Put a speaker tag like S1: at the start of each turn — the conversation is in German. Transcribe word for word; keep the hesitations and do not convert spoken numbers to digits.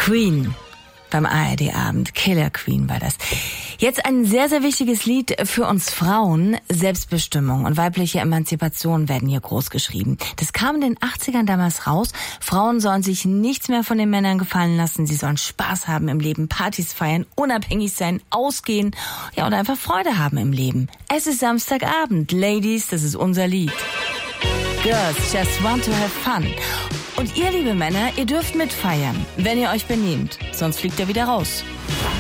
S1: Queen beim A R D-Abend. Killer Queen war das. Jetzt ein sehr, sehr wichtiges Lied für uns Frauen. Selbstbestimmung und weibliche Emanzipation werden hier groß geschrieben. Das kam in den achtzigern damals raus. Frauen sollen sich nichts mehr von den Männern gefallen lassen. Sie sollen Spaß haben im Leben, Partys feiern, unabhängig sein, ausgehen, ja, und einfach Freude haben im Leben. Es ist Samstagabend. Ladies, das ist unser Lied. Girls just want to have fun. Und ihr, liebe Männer, ihr dürft mitfeiern, wenn ihr euch benehmt. Sonst fliegt ihr wieder raus.